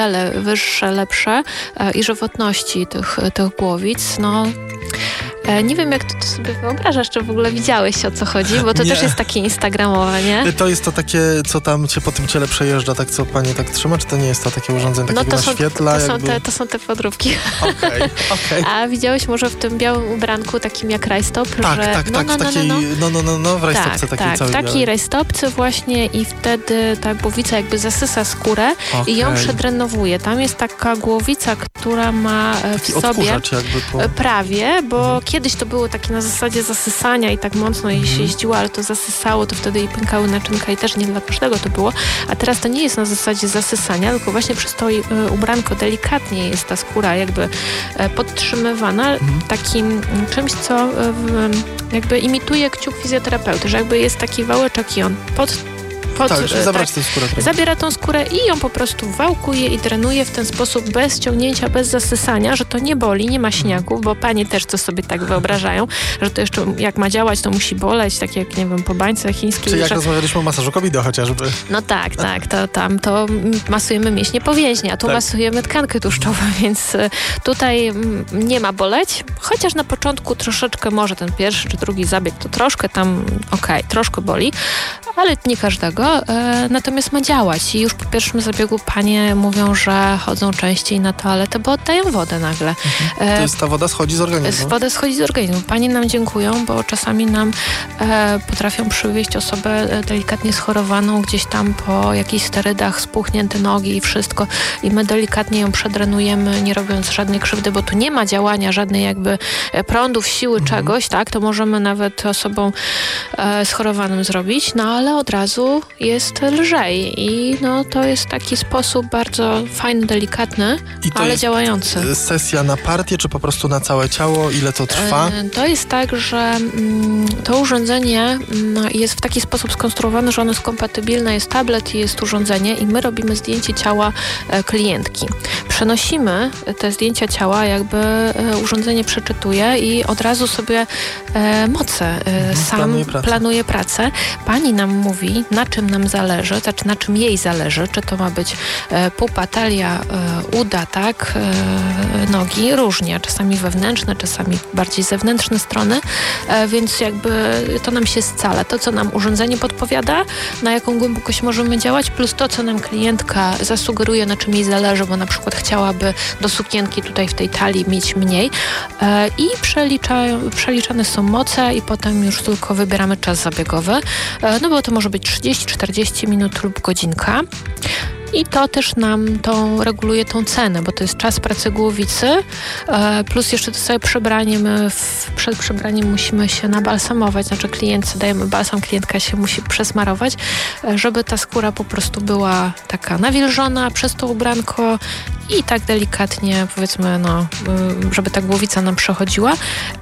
wyższe, lepsze i żywotności tych głowic. Nie wiem, jak ty sobie wyobrażasz, czy w ogóle widziałeś, o co chodzi, bo to też jest takie instagramowe, nie? To jest to takie, co tam cię po tym ciele przejeżdża, tak co pani tak trzyma, czy to nie jest to takie urządzenie, takie naświetla? To są te podróbki. Okej. A widziałeś może w tym białym ubranku takim jak rajstop? Tak, w rajstopce takiej całej w takiej rajstopce właśnie i wtedy ta głowica jakby zasysa skórę i ją przedrenowuje. Tam jest taka głowica, która ma w sobie jakby prawie, bo kiedyś to było takie na zasadzie zasysania i tak mocno jej się jeździło, ale to zasysało, to wtedy jej pękały naczynka i też nie dla każdego to było. A teraz to nie jest na zasadzie zasysania, tylko właśnie przez to ubranko delikatnie jest ta skóra jakby podtrzymywana takim czymś, co jakby imituje kciuk fizjoterapeuty, że jakby jest taki wałeczek i on zabiera tą skórę i ją po prostu wałkuje i drenuje w ten sposób bez ciągnięcia, bez zasysania, że to nie boli, nie ma siniaków, bo panie też to sobie tak wyobrażają, że to jeszcze jak ma działać, to musi boleć, tak jak, nie wiem, po bańce chińskiej. Czy jak rozmawialiśmy o masażu Kobido chociażby. No tak, to masujemy mięśnie powięźnie, a tu masujemy tkankę tłuszczową, więc tutaj nie ma boleć, chociaż na początku troszeczkę może ten pierwszy czy drugi zabieg to troszkę tam, troszkę boli, ale nie każdego. Natomiast ma działać i już po pierwszym zabiegu panie mówią, że chodzą częściej na toaletę, bo oddają wodę nagle. To jest ta woda schodzi z organizmu? Woda schodzi z organizmu. Panie nam dziękują, bo czasami nam potrafią przywieźć osobę delikatnie schorowaną gdzieś tam po jakichś sterydach, spuchnięte nogi i wszystko i my delikatnie ją przedrenujemy, nie robiąc żadnej krzywdy, bo tu nie ma działania żadnej jakby prądów, siły czegoś, tak? To możemy nawet osobom schorowanym zrobić, ale od razu jest lżej i to jest taki sposób bardzo fajny, delikatny, ale działający. Sesja na partię, czy po prostu na całe ciało? Ile to trwa? To jest tak, że to urządzenie jest w taki sposób skonstruowane, że ono jest kompatybilne, jest tablet i jest urządzenie i my robimy zdjęcie ciała klientki. Przenosimy te zdjęcia ciała, jakby urządzenie przeczytuje i od razu sobie moce planuje pracę. Pani nam mówi, na czym nam zależy, znaczy na czym jej zależy, czy to ma być pupa, talia, uda, tak, nogi, różnie, czasami wewnętrzne, czasami bardziej zewnętrzne strony, więc jakby to nam się scala. To, co nam urządzenie podpowiada, na jaką głębokość możemy działać, plus to, co nam klientka zasugeruje, na czym jej zależy, bo na przykład chciałaby do sukienki tutaj w tej talii mieć mniej i przeliczane są moce i potem już tylko wybieramy czas zabiegowy, bo to może być 30-40 minut lub godzinka. I to też nam reguluje tą cenę, bo to jest czas pracy głowicy, plus jeszcze to sobie przebranie. My przed przebraniem musimy się nabalsamować, znaczy klientce dajemy balsam, klientka się musi przesmarować, żeby ta skóra po prostu była taka nawilżona przez to ubranko i tak delikatnie, powiedzmy, żeby ta głowica nam przechodziła.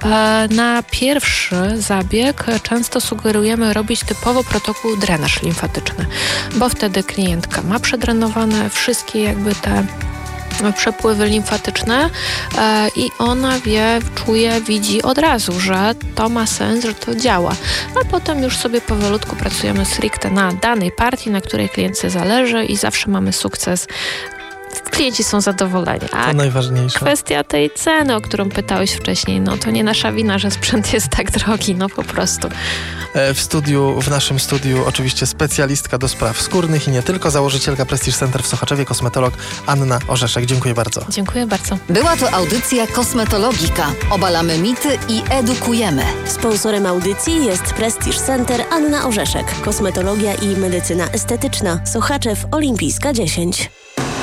Na pierwszy zabieg często sugerujemy robić typowo protokół drenaż limfatyczny, bo wtedy klientka ma przedrenowane wszystkie jakby te przepływy limfatyczne i ona czuje, widzi od razu, że to ma sens, że to działa. A potem już sobie powolutku pracujemy stricte na danej partii, na której klientce zależy i zawsze mamy sukces. Klienci są zadowoleni. To najważniejsze. Kwestia tej ceny, o którą pytałeś wcześniej, to nie nasza wina, że sprzęt jest tak drogi, po prostu. W naszym studiu oczywiście specjalistka do spraw skórnych i nie tylko, założycielka Prestige Center w Sochaczewie, kosmetolog Anna Orzeszek. Dziękuję bardzo. Dziękuję bardzo. Była to audycja Kosmetologika. Obalamy mity i edukujemy. Sponsorem audycji jest Prestige Center Anna Orzeszek. Kosmetologia i medycyna estetyczna. Sochaczew Olimpijska 10.